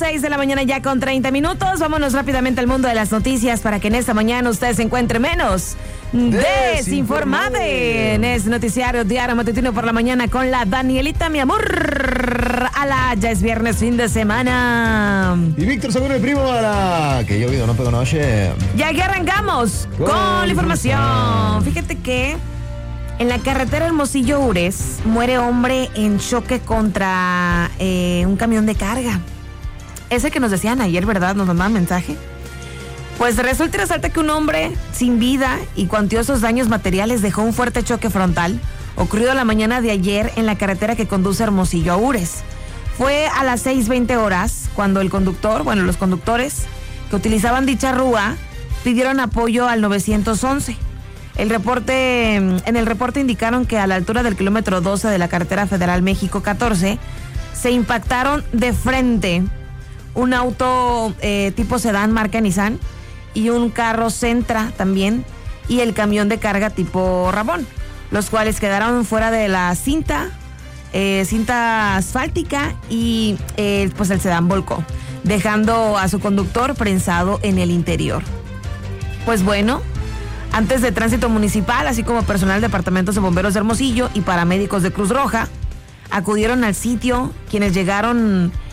6 de la mañana ya con 30 minutos. Vámonos rápidamente al mundo de las noticias para que en esta mañana usted se encuentre menos desinformado en este noticiario diario matutino por la mañana con la Danielita, mi amor. Ala, ya es viernes, fin de semana. Y Víctor Seguro, el primo, a la que llovido, no pego noche. Ya que arrancamos con la información. Fíjate que en la carretera Hermosillo-Ures muere hombre en choque contra un camión de carga. Ese que nos decían ayer, ¿verdad? Nos mandaban mensaje. Pues resulta y resalta que un hombre sin vida y cuantiosos daños materiales dejó un fuerte choque frontal ocurrido la mañana de ayer en la carretera que conduce Hermosillo a Ures. Fue a las 6:20 horas cuando los conductores que utilizaban dicha rúa pidieron apoyo al 911. En el reporte indicaron que a la altura del kilómetro 12 de la carretera federal México 14 se impactaron de frente un auto tipo sedán marca Nissan y un carro Sentra también y el camión de carga tipo Ramón, los cuales quedaron fuera de la cinta asfáltica y pues el sedán volcó, dejando a su conductor prensado en el interior. Pues bueno, antes de tránsito municipal, así como personal de departamentos de bomberos de Hermosillo y paramédicos de Cruz Roja, acudieron al sitio, quienes llegaron